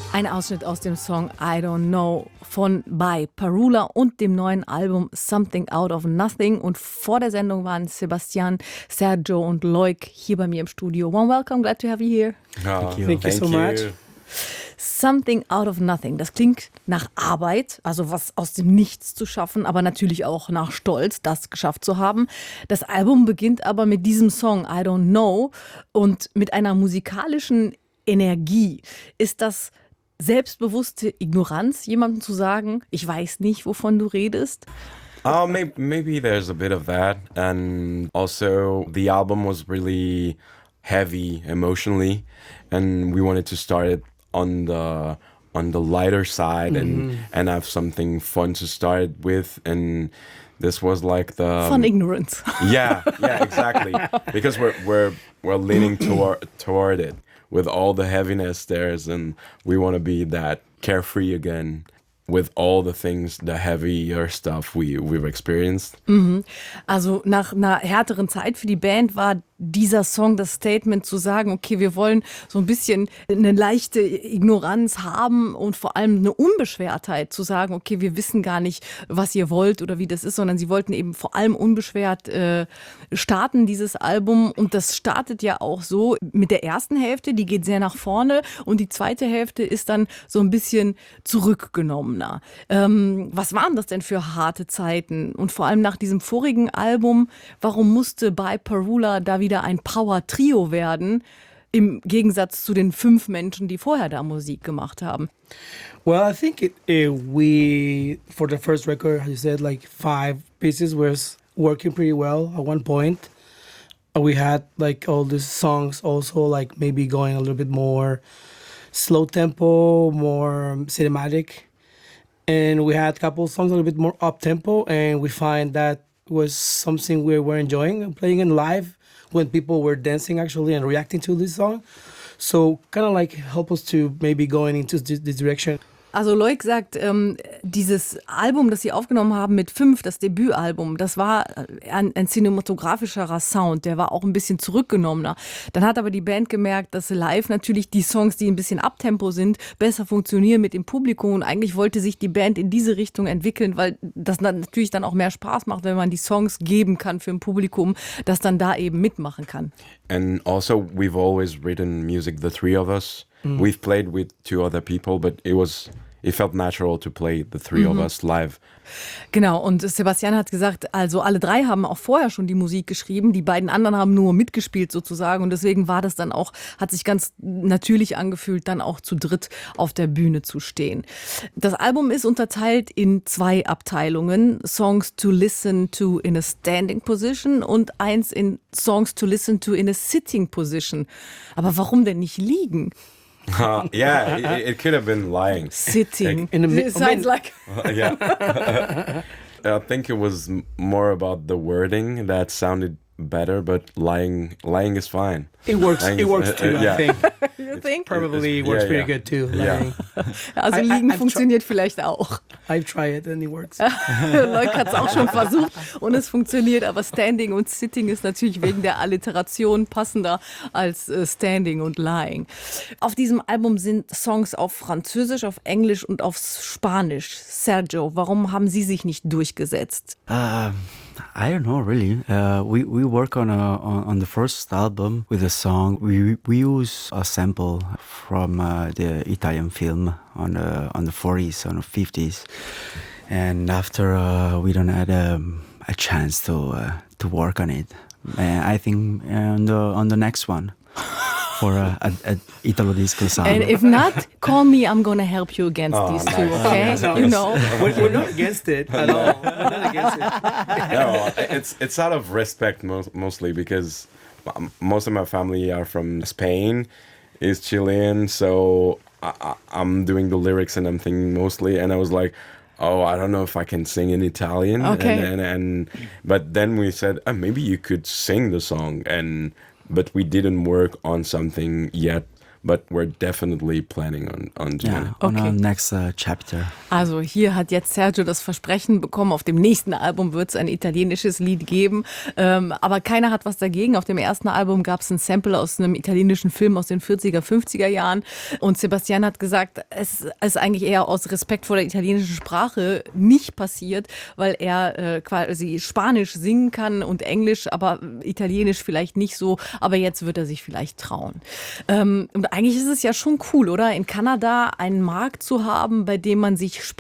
Ein Ausschnitt aus dem Song I Don't Know von By Parula und dem neuen Album Something Out of Nothing. Und vor der Sendung waren Sebastian, Sergio und Loic hier bei mir im Studio. Warm welcome, glad to have you here. Thank you so much. Something Out of Nothing. Das klingt nach Arbeit, also was aus dem Nichts zu schaffen, aber natürlich auch nach Stolz, das geschafft zu haben. Das Album beginnt aber mit diesem Song I Don't Know und mit einer musikalischen Energie. Ist das selbstbewusste Ignoranz, jemandem zu sagen, ich weiß nicht, wovon du redest? Maybe there's a bit of that, and also the album was really heavy emotionally, and we wanted to start it on the lighter side and have something fun to start it with, and this was like the Fun ignorance. yeah, exactly, because we're leaning toward it with all the heaviness there, and we want to be that carefree again with all the things, the heavier stuff we've experienced. Also nach einer härteren Zeit für die Band war dieser Song das Statement zu sagen, okay, wir wollen so ein bisschen eine leichte Ignoranz haben und vor allem eine Unbeschwertheit zu sagen, okay, wir wissen gar nicht, was ihr wollt oder wie das ist, sondern sie wollten eben vor allem unbeschwert starten, dieses Album. Und das startet ja auch so mit der ersten Hälfte, die geht sehr nach vorne und die zweite Hälfte ist dann so ein bisschen zurückgenommener. Was waren das denn für harte Zeiten? Und vor allem nach diesem vorigen Album, warum musste By Parula da wieder ein Power-Trio werden, im Gegensatz zu den 5 Menschen, die vorher da Musik gemacht haben? Well, I think we, for the first record, as you said, like 5 pieces was working pretty well at one point. We had like all these songs also like maybe going a little bit more slow tempo, more cinematic. And we had a couple of songs a little bit more up tempo, and we find that was something we were enjoying playing in live when people were dancing actually and reacting to this song. So kind of like help us to maybe going into this direction. Also Loic sagt, dieses Album, das sie aufgenommen haben mit 5, das Debütalbum, das war ein cinematografischerer Sound, der war auch ein bisschen zurückgenommener. Dann hat aber die Band gemerkt, dass live natürlich die Songs, die ein bisschen Abtempo sind, besser funktionieren mit dem Publikum, und eigentlich wollte sich die Band in diese Richtung entwickeln, weil das natürlich dann auch mehr Spaß macht, wenn man die Songs geben kann für ein Publikum, das dann da eben mitmachen kann. And also we've always written music, the 3 of us. We've played with 2 other people, but it felt natural to play the 3 of us live. Genau, und Sebastian hat gesagt, also alle 3 haben auch vorher schon die Musik geschrieben, die beiden anderen haben nur mitgespielt sozusagen, und deswegen war das dann auch, hat sich ganz natürlich angefühlt, dann auch zu dritt auf der Bühne zu stehen. Das Album ist unterteilt in 2 Abteilungen, Songs to Listen to in a Standing Position und eins in Songs to Listen to in a Sitting Position. Aber warum denn nicht liegen? Yeah, it could have been lying. Sitting. It sounds like... Yeah. I think it was more about the wording that sounded better, but lying is fine. It works. Lying It works too. yeah. I think You think? probably works pretty good too. Yeah. Also I- liegen I've funktioniert vielleicht auch. I've tried it and it works. Leuk hat es auch schon versucht und es funktioniert, aber Standing und Sitting ist natürlich wegen der Alliteration passender als Standing und Lying. Auf diesem Album sind Songs auf Französisch, auf Englisch und auf Spanisch. Sergio, warum haben Sie sich nicht durchgesetzt? I don't know really. We work on the first album with a song. We use a sample from the Italian film on the 40s, on the 50s, and after we don't had a chance to work on it. I think on the next one. For a Italo disco sound. And if not, call me, I'm gonna help you against these two, okay? No, You know. we're not against it at all. We're not against it. No, it's out of respect mostly because most of my family are from Spain, is Chilean, so I'm doing the lyrics and I'm thinking mostly, and I was like, oh, I don't know if I can sing in Italian. Okay. But then we said, maybe you could sing the song, but we didn't work on something yet but we're definitely planning on doing Yeah, it. on Okay. our next chapter. Also hier hat jetzt Sergio das Versprechen bekommen, auf dem nächsten Album wird es ein italienisches Lied geben. Aber keiner hat was dagegen. Auf dem ersten Album gab es ein Sample aus einem italienischen Film aus den 40er, 50er Jahren. Und Sebastian hat gesagt, es ist eigentlich eher aus Respekt vor der italienischen Sprache nicht passiert, weil er quasi Spanisch singen kann und Englisch, aber Italienisch vielleicht nicht so. Aber jetzt wird er sich vielleicht trauen. Und eigentlich ist es ja schon cool, oder? In Kanada einen Markt zu haben, bei dem man sich